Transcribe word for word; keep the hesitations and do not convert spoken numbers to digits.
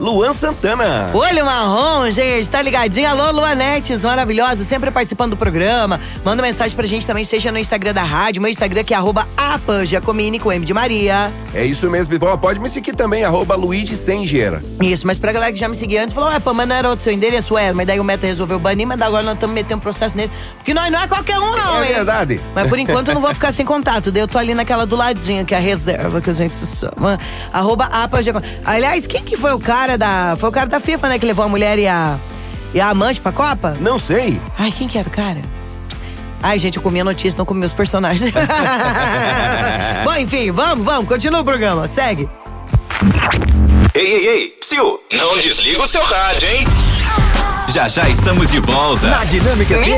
Luan Santana. Olho marrom, gente, tá ligadinho? Alô, Luanetes, maravilhosa, sempre participando do programa. Manda mensagem pra gente também, seja no Instagram da rádio. Meu Instagram que é arroba apa Giacomini com M de Maria. É isso mesmo, pode me seguir também, arroba Luigi Sengeira. Isso, mas pra galera que já me seguia antes, falou, ué, pô, mas não era outro seu endereço, era, mas daí o Meta resolveu banir, mas agora nós estamos metendo um processo nele. Porque nós não é qualquer um, não, É hein? verdade. Mas por enquanto eu não vou ficar sem contato, daí eu tô ali naquela do ladinho, que é a reserva, que a gente se chama. Arroba apa Giacomini. Aliás, quem que foi o cara da... Foi o cara da FIFA, né, que levou a mulher e a... E a amante pra Copa? Não sei. Ai, quem que era o cara? Ai, gente, eu comi a notícia, não comi os personagens. Bom, enfim, vamos, vamos, continua o programa, segue. Ei, ei, ei, psiu, não desliga o seu rádio, hein? Já já estamos de volta. Na Dinâmica